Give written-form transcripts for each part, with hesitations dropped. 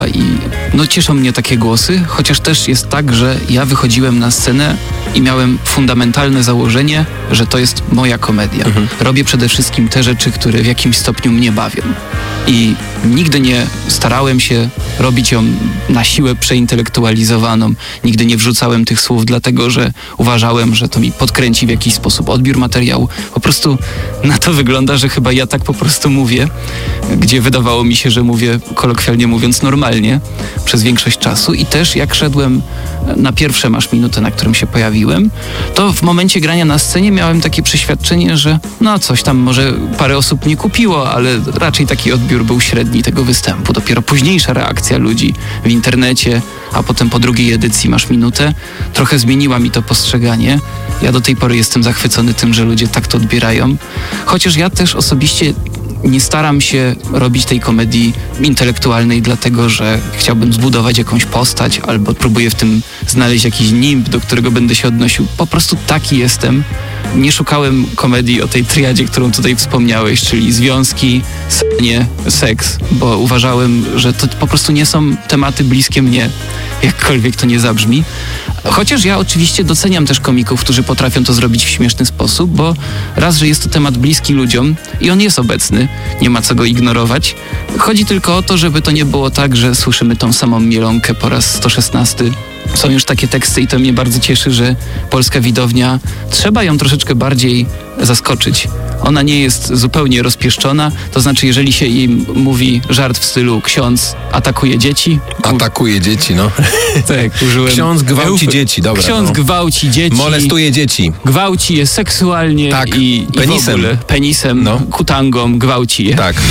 I cieszą mnie takie głosy, chociaż też jest tak, że ja wychodziłem na scenę i miałem fundamentalne założenie, że to jest moja komedia. Robię przede wszystkim te rzeczy, które w jakimś stopniu mnie bawią. I nigdy nie starałem się robić ją na siłę przeintelektualizowaną. Nigdy nie wrzucałem tych słów, dlatego że uważałem, że to mi podkręci w jakiś sposób odbiór materiału. Po prostu na to wygląda, że chyba ja tak po prostu mówię, gdzie wydawało mi się, że mówię, kolokwialnie mówiąc, normalnie przez większość czasu. I też jak szedłem na pierwsze Masz Minutę, na którym się pojawiłem, to w momencie grania na scenie miałem takie przeświadczenie, że coś tam może parę osób nie kupiło, ale raczej taki odbiór był średni tego występu. Dopiero późniejsza reakcja ludzi w internecie, a potem po drugiej edycji Masz Minutę, trochę zmieniła mi to postrzeganie. Ja do tej pory jestem zachwycony tym, że ludzie tak to odbierają. Chociaż ja też osobiście nie staram się robić tej komedii intelektualnej, dlatego że chciałbym zbudować jakąś postać albo próbuję w tym znaleźć jakiś nimb, do którego będę się odnosił. Po prostu taki jestem. Nie szukałem komedii o tej triadzie, którą tutaj wspomniałeś, czyli związki, senie, seks, bo uważałem, że to po prostu nie są tematy bliskie mnie, jakkolwiek to nie zabrzmi. Chociaż ja oczywiście doceniam też komików, którzy potrafią to zrobić w śmieszny sposób, bo raz, że jest to temat bliski ludziom i on jest obecny, nie ma co go ignorować. Chodzi tylko o to, żeby to nie było tak, że słyszymy tą samą mielonkę po raz 116. Są już takie teksty i to mnie bardzo cieszy, że polska widownia, trzeba ją troszeczkę bardziej zaskoczyć. Ona nie jest zupełnie rozpieszczona, to znaczy jeżeli się im mówi żart w stylu ksiądz atakuje dzieci. Atakuje dzieci, no. Tak, użyłem. Ksiądz gwałci dzieci, dobra. Ksiądz gwałci dzieci. Molestuje dzieci. Gwałci je seksualnie i penisem. W ogóle penisem, kutangą gwałci je. Tak.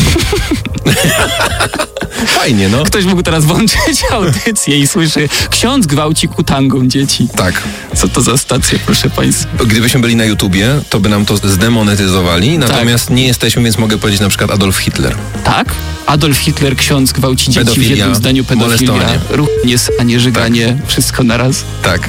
Fajnie, no. Ktoś mógł teraz włączyć audycję i słyszy, ksiądz gwałci kutangą dzieci. Tak. Co to za stacja, proszę państwa? Gdybyśmy byli na YouTubie, to by nam to zdemonetyzowali, natomiast nie jesteśmy, więc mogę powiedzieć na przykład Adolf Hitler. Tak? Adolf Hitler, ksiądz gwałci dzieci, pedofilia, w jednym zdaniu pedofilia, molestowanie. sanie, żyganie, wszystko naraz. Tak.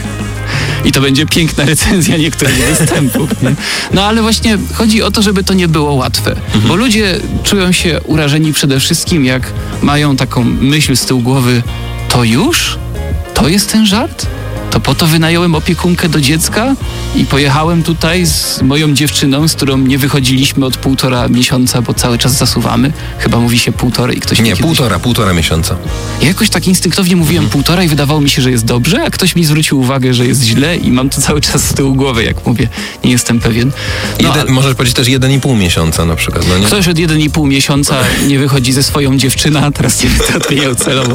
I to będzie piękna recenzja niektórych występów. Nie? No ale właśnie chodzi o to, żeby to nie było łatwe. Bo ludzie czują się urażeni przede wszystkim, jak mają taką myśl z tyłu głowy, to już? To jest ten żart? To po to wynająłem opiekunkę do dziecka i pojechałem tutaj z moją dziewczyną, z którą nie wychodziliśmy od 1,5 miesiąca, bo cały czas zasuwamy. Chyba mówi się 1,5 i ktoś nie, półtora miesiąca. Ja jakoś tak instynktownie mówiłem 1,5 i wydawało mi się, że jest dobrze, a ktoś mi zwrócił uwagę, że jest źle i mam to cały czas z tyłu głowy, jak mówię. Nie jestem pewien. Możesz powiedzieć też 1,5 miesiąca na przykład. No nie? Ktoś od 1,5 miesiąca nie wychodzi ze swoją dziewczyną, a teraz nie będę odmieniał celowo.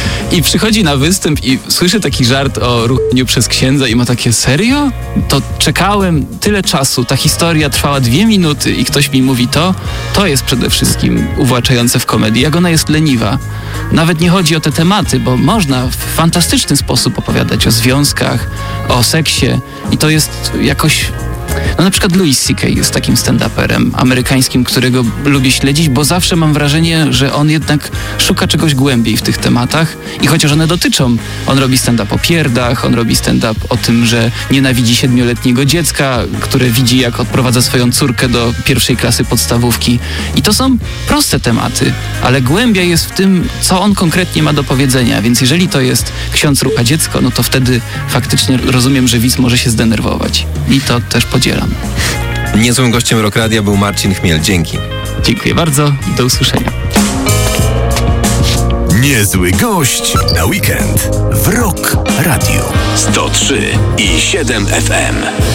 I przychodzi na występ i słyszy taki żart o ruchaniu przez księdza i ma takie, serio? To czekałem tyle czasu, ta historia trwała 2 minuty i ktoś mi mówi to jest przede wszystkim uwłaczające w komedii, jak ona jest leniwa. Nawet nie chodzi o te tematy, bo można w fantastyczny sposób opowiadać o związkach, o seksie i to jest jakoś... No na przykład Louis C.K. jest takim stand-uperem amerykańskim, którego lubię śledzić, bo zawsze mam wrażenie, że on jednak szuka czegoś głębiej w tych tematach i chociaż one dotyczą, on robi stand-up o pierdach, on robi stand-up o tym, że nienawidzi 7-letniego dziecka, które widzi, jak odprowadza swoją córkę do 1. klasy podstawówki. I to są proste tematy, ale głębia jest w tym, co on konkretnie ma do powiedzenia, więc jeżeli to jest ksiądz rucha dziecko, no to wtedy faktycznie rozumiem, że widz może się zdenerwować. I to też podzielam. Niezłym gościem Rock Radia był Marcin Chmiel. Dzięki. Dziękuję bardzo i do usłyszenia. Niezły gość na weekend w Rock Radio 103,7 FM.